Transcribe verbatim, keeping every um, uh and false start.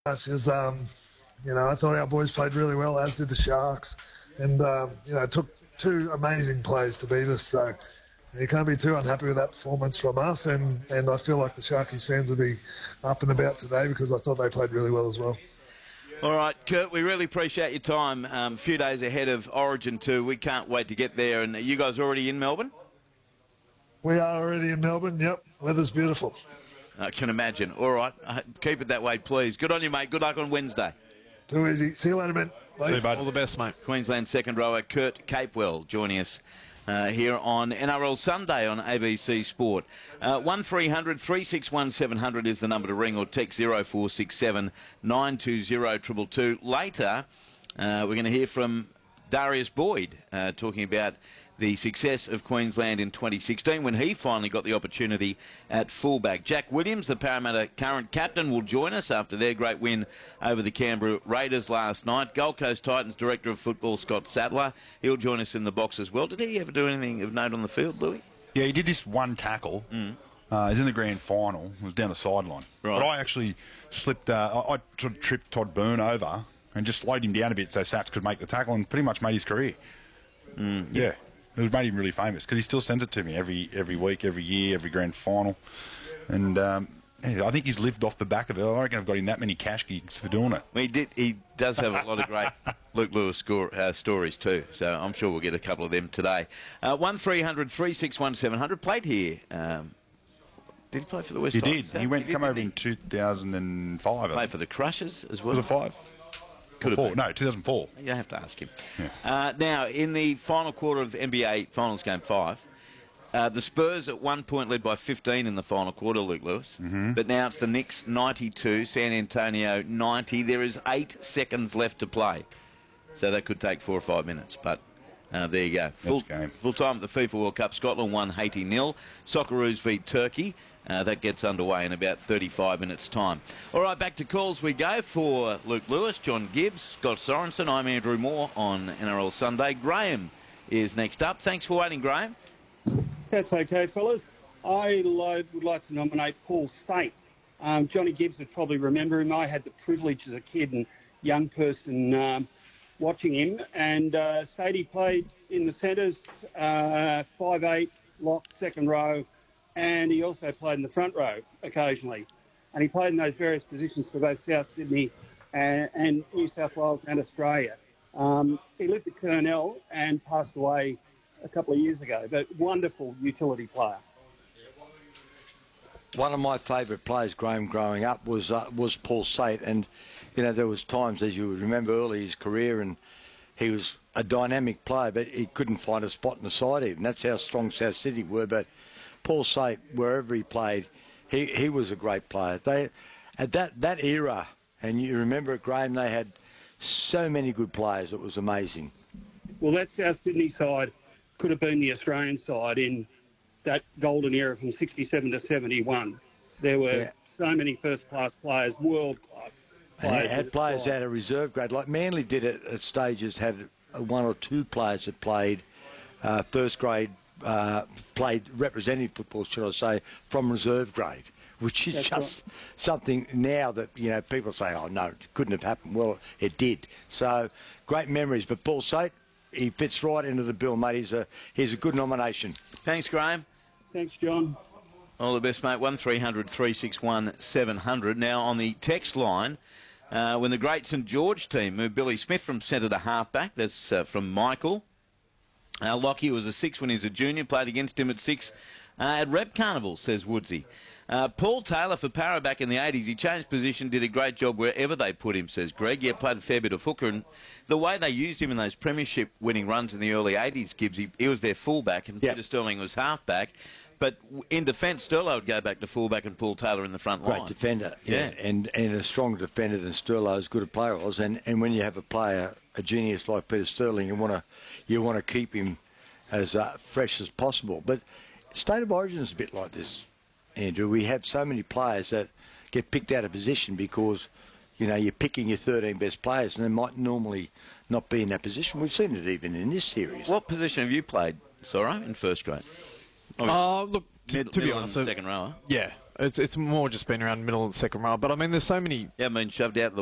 much is, um, you know, I thought our boys played really well, as did the Sharks. And, um, you know, it took two amazing plays to beat us. So you can't be too unhappy with that performance from us. And, and I feel like the Sharkies fans will be up and about today because I thought they played really well as well. All right, Kurt, we really appreciate your time. Um, a few days ahead of Origin two. We can't wait to get there. And you guys already in Melbourne? We are already in Melbourne, yep. Weather's beautiful. I can imagine. All right, uh, keep it that way, please. Good on you, mate. Good luck on Wednesday. Too easy. See you later, man. Bye. See you, bud. All the best, mate. Queensland second rower Kurt Capewell joining us uh, here on N R L Sunday on A B C Sport. Uh, one three hundred three six one seven hundred is the number to ring, or text zero four six seven nine two zero two two two. Later, uh, we're going to hear from Darius Boyd uh, talking about the success of Queensland in twenty sixteen when he finally got the opportunity at fullback. Jack Williams, the Parramatta current captain, will join us after their great win over the Canberra Raiders last night. Gold Coast Titans Director of Football Scott Sattler, he'll join us in the box as well. Did he ever do anything of note on the field, Louis? Yeah, he did this one tackle. Mm. Uh, he's in the grand final. It was down the sideline. Right. But I actually slipped, uh, I, I sort of tripped Todd Byrne over and just slowed him down a bit so Sats could make the tackle and pretty much made his career. Mm. Yeah. It made him really famous because he still sends it to me every every week, every year, every grand final. And um, yeah, I think he's lived off the back of it. I reckon I've got him that many cash gigs for doing it. Well, he, did, he does have a lot of great Luke Lewis score, uh, stories too, so I'm sure we'll get a couple of them today. Uh, one three hundred three six one seven hundred, played here. Um, did he play for the West He Tigers? did. He went, he come over in two thousand five. Played for the Crushers as well. Was it five? Could have four. been. No, two thousand four. You have to ask him. Yeah. Uh, now, in the final quarter of the N B A Finals Game five, uh, the Spurs at one point led by fifteen in the final quarter, Luke Lewis. Mm-hmm. But now it's the Knicks ninety-two, San Antonio ninety. There is eight seconds left to play. So that could take four or five minutes. But uh, there you go. Full, game. full time at the FIFA World Cup. Scotland won eighty nil. Socceroos v Turkey. Uh, that gets underway in about thirty-five minutes' time. All right, back to calls we go for Luke Lewis, John Gibbs, Scott Sorensen. I'm Andrew Moore on N R L Sunday. Graham is next up. Thanks for waiting, Graham. That's okay, fellas. I would like to nominate Paul Saint. Um, Johnny Gibbs would probably remember him. I had the privilege as a kid and young person um, watching him. And uh, Sadie played in the centres, uh, five eight, lock, second row. And he also played in the front row occasionally. And he played in those various positions for both South Sydney and, and New South Wales and Australia. Um, he lived at Kurnell and passed away a couple of years ago, but wonderful utility player. One of my favourite players, Graham, growing up was uh, was Paul Saint. And, you know, there was times, as you would remember early in his career, and he was a dynamic player, but he couldn't find a spot in the side even. That's how strong South Sydney were, but Paul Saint, wherever he played, he, he was a great player. They at that, that era, and you remember it, Graham, they had so many good players. It was amazing. Well, that South Sydney side could have been the Australian side in that golden era from sixty-seven to seventy-one. There were yeah. so many first-class players, world-class players. And they had players out of reserve grade. Like Manly did it at stages, had one or two players that played uh, first grade, Uh, played representative football, should I say, from reserve grade, which is That's just right. something now that, you know, people say, oh, no, it couldn't have happened. Well, it did. So, great memories. But Paul Saint, he fits right into the bill, mate. He's a, he's a good nomination. Thanks, Graham. Thanks, John. All the best, mate. one three hundred three six one seven hundred. Now, on the text line, uh, when the great St George team moved Billy Smith from centre to halfback, that's uh, from Michael. Uh, Lockie was a six when he was a junior, played against him at six uh, at Rep Carnival, says Woodsy. Uh, Paul Taylor for Para back in the eighties. He changed position, did a great job wherever they put him, says Greg. Yeah, played a fair bit of hooker. And the way they used him in those premiership-winning runs in the early eighties, Gibbs, he, he was their fullback and yep. Peter Sterling was halfback. But in defence, Sterlo would go back to fullback and Paul Taylor in the front line. Great defender, yeah. yeah. And, and a stronger defender than Sterlo, as good a player was. And, and when you have a player, a genius like Peter Sterling, you want to you want to keep him as uh, fresh as possible. But State of Origin is a bit like this, Andrew. We have so many players that get picked out of position because, you know, you're picking your thirteen best players and they might normally not be in that position. We've seen it even in this series. What position have you played, Soro, in first grade? Oh, uh, look, to, Middle, to be middle honest, and second rower. Yeah, It's it's more just been around middle and second row. But I mean, there's so many. Yeah, I mean, shoved out of the